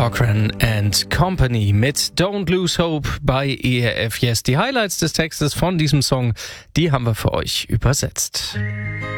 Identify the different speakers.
Speaker 1: Cochran and Company mit Don't Lose Hope bei ERF Yes. Die Highlights des Textes von diesem Song, die haben wir für euch übersetzt.